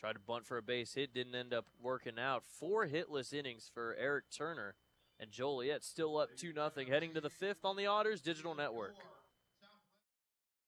Tried to bunt for a base hit, didn't end up working out. 4 hitless innings for Eric Turner. And Joliet still up 2-0, heading to the 5th on the Otters Digital Network.